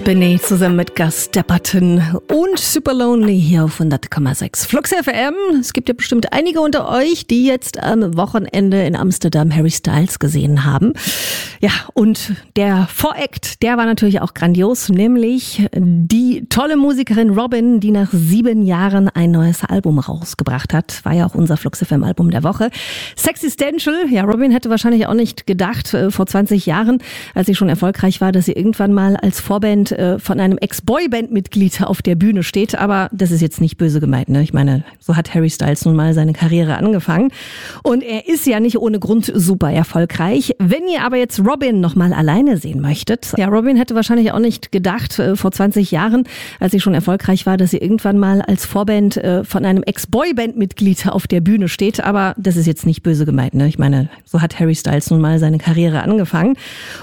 Benny zusammen mit Gus Dapperton und Super Lonely hier auf 100,6 Flux FM. Es gibt ja bestimmt einige unter euch, die jetzt am Wochenende in Amsterdam Harry Styles gesehen haben. Ja, und der Voract, der war natürlich auch grandios, nämlich die tolle Musikerin Robyn, die nach 7 Jahren ein neues Album rausgebracht hat. War ja auch unser Flux FM Album der Woche. Sexistential, ja, Robyn hätte wahrscheinlich auch nicht gedacht, vor 20 Jahren, als sie schon erfolgreich war, dass sie irgendwann mal als Vorband von einem Ex-Boyband-Mitglied auf der Bühne steht. Aber das ist jetzt nicht böse gemeint, ne? Ich meine, so hat Harry Styles nun mal seine Karriere angefangen. Und er ist ja nicht ohne Grund super erfolgreich. Wenn ihr aber jetzt Robyn nochmal alleine sehen möchtet, ja, Robyn hätte wahrscheinlich auch nicht gedacht, vor 20 Jahren, als sie schon erfolgreich war, dass sie irgendwann mal als Vorband von einem Ex-Boyband-Mitglied auf der Bühne steht. Aber das ist jetzt nicht böse gemeint, ne? Ich meine, so hat Harry Styles nun mal seine Karriere angefangen.